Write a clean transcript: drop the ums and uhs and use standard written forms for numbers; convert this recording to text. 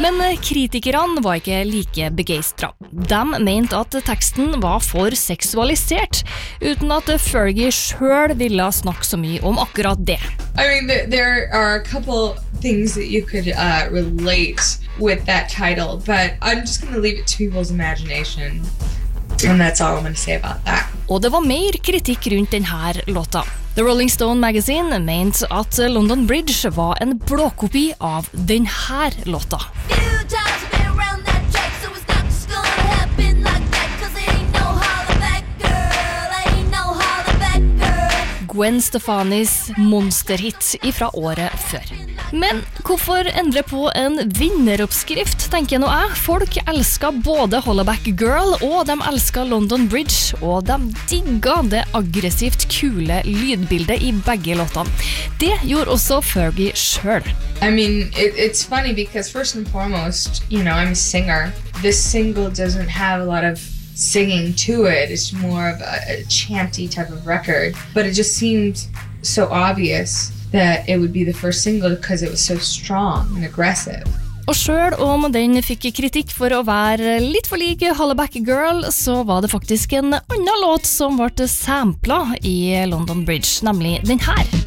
Men kritikerne var ikke like begeistret. De mente at teksten var for seksualisert, uten at Fergie selv ville snakke så mye om akkurat det. I mean, there are a couple things that you could relate with that title, but I'm just going to leave it to people's imagination. And that's all I'm going to say about that. Og det var mer kritikk rundt denne låta. The Rolling Stone Magazine mente at London Bridge var en blåkopi av denne låta. Gwen Stefanis monsterhit ifra året før. Men hvorfor endre på en vinneroppskrift, tenker nå jeg. Folk elsker både Hollaback Girl, og de elsker London Bridge, og de digger det aggressivt kule lydbildet i begge låtene. Det gjorde også Fergie selv. I mean, it's funny because first and foremost, you know, I'm a singer. This single doesn't have a lot of singing to it. It's more of a chanty type of record. But it just seemed so obvious that it would be the first single because it was so strong and aggressive. Og selv om den fikk kritikk for å være litt for lik Hollaback Girl, så var det faktisk en annen låt som ble samplet i London Bridge, nemlig den her.